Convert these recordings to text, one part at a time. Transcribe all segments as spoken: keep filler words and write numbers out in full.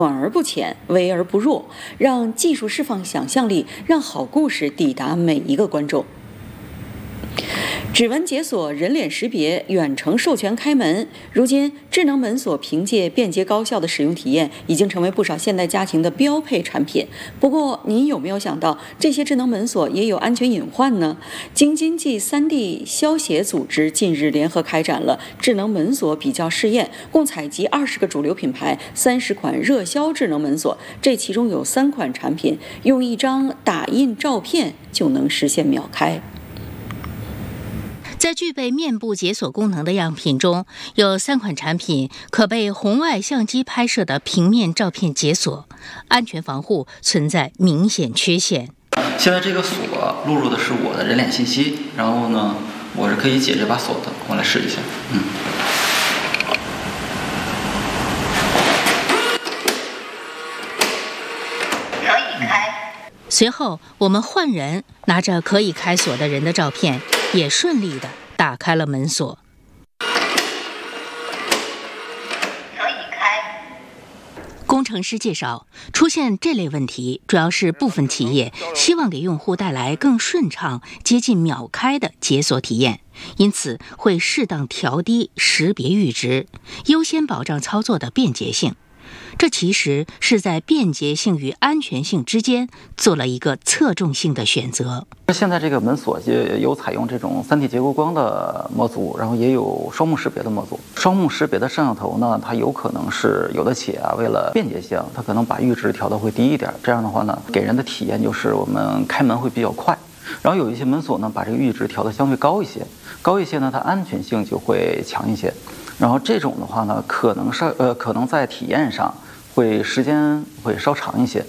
短而不浅，微而不弱，让技术释放想象力，让好故事抵达每一个观众。指纹解锁、人脸识别、远程授权开门，如今智能门锁凭借便捷高效的使用体验，已经成为不少现代家庭的标配产品。不过，您有没有想到，这些智能门锁也有安全隐患呢？京津冀三地消协组织近日联合开展了智能门锁比较试验，共采集二十个主流品牌、三十款热销智能门锁，这其中有三款产品用一张打印照片就能实现秒开。 在具备面部解锁功能的样品中，有三款产品可被红外相机拍摄的平面照片解锁，安全防护存在明显缺陷。 现在这个锁录入的是我的人脸信息，然后呢，我是可以解这把锁的。我来试一下，嗯。 可以开。随后，我们换人，拿着可以开锁的人的照片，也顺利地打开了门锁。可以开。工程师介绍，出现这类问题，主要是部分企业希望给用户带来更顺畅、接近秒开的解锁体验，因此会适当调低识别阈值，优先保障操作的便捷性。这其实是在便捷性与安全性之间做了一个侧重性的选择。 现在这个门锁有采用这种 三 D 结构光的模组，然后也有双目识别的模组。双目识别的摄像头呢，它有可能是有的企业啊，为了便捷性，它可能把阈值调得会低一点，这样的话呢，给人的体验就是我们开门会比较快。然后有一些门锁呢，把这个阈值调得相对高一些，高一些呢，它安全性就会强一些。然后这种的话呢，可能是呃，可能在体验上会时间会稍长一些。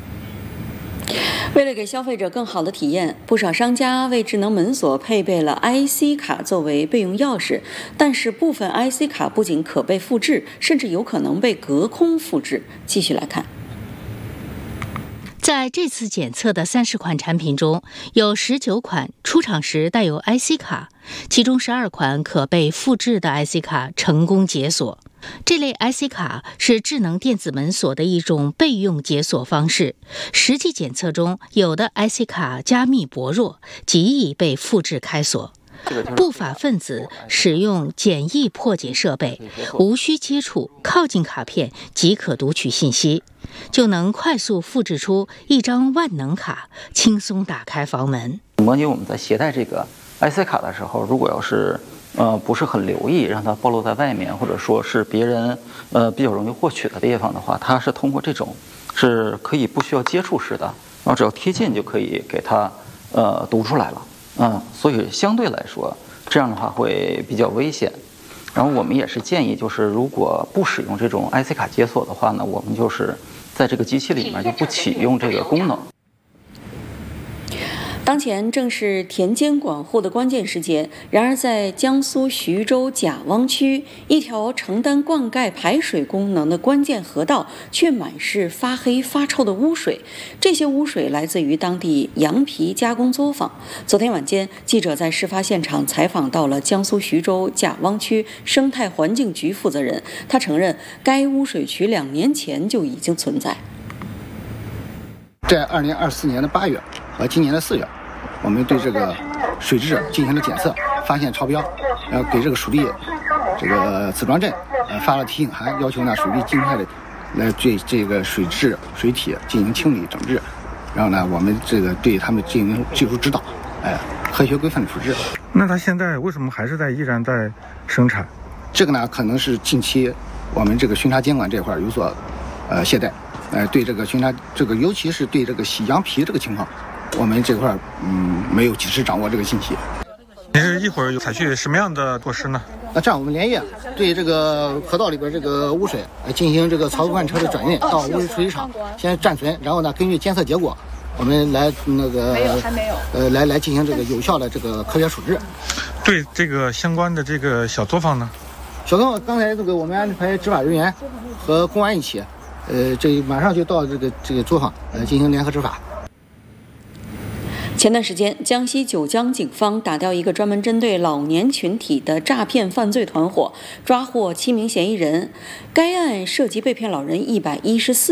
为了给消费者更好的体验，不少商家为智能门锁配备了 I C 卡作为备用钥匙，但是部分 I C 卡不仅可被复制，甚至有可能被隔空复制。继续来看。 在这次检测的三十款产品中，有十九款出厂时带有 I C 卡，其中十二款可被复制的 I C 卡成功解锁。这类 I C 卡是智能电子门锁的一种备用解锁方式。实际检测中，有的 I C 卡加密薄弱，极易被复制开锁。不法分子使用简易破解设备，无需接触，靠近卡片即可读取信息，就能快速复制出一张万能卡，轻松打开房门。 模拟我们在携带这个 I C 卡的时候，如果要是呃不是很留意，让它暴露在外面，或者说是别人呃比较容易获取的地方的话，它是通过这种是可以不需要接触式的，然后只要贴近就可以给它呃读出来了。嗯，所以相对来说，这样的话会比较危险。然后我们也是建议，就是如果不使用这种 I C 卡解锁的话呢，我们就是在这个机器里面就不启用这个功能。 当前正是田间管护的关键时节，然而在江苏徐州贾汪区，一条承担灌溉排水功能的关键河道却满是发黑发臭的污水。这些污水来自于当地羊皮加工作坊。昨天晚间，记者在事发现场采访到了江苏徐州贾汪区生态环境局负责人，他承认该污水渠两年前就已经存在。 在二零二四年的八月和今年的四月，我们对这个水质进行了检测，发现超标，然后给这个属地这个子庄镇呃发了提醒函，要求呢水利尽快的来对这个水质水体进行清理整治，然后呢我们这个对他们进行技术指导，哎，科学规范的处置。 那他现在为什么还是在依然在生产？ 这个呢可能是近期我们这个巡查监管这块有所呃懈怠。呃，对这个巡查，这个尤其是对这个洗羊皮这个情况，我们这块嗯没有及时掌握这个信息。 您是一会儿采取什么样的措施呢？ 那这样，我们连夜对这个河道里边这个污水呃进行这个槽罐车的转运到污水处理厂，先暂存，然后呢，根据监测结果，我们来那个没有还没有呃来来进行这个有效的这个科学处置。 对这个相关的这个小作坊呢？ 小作坊刚才这个我们安排执法人员和公安一起。呃，这马上就到这个这个作坊呃进行联合执法。 前段时间，江西九江警方打掉一个专门针对老年群体的诈骗犯罪团伙，抓获七名嫌疑人。该案涉及被骗老人一百一十四。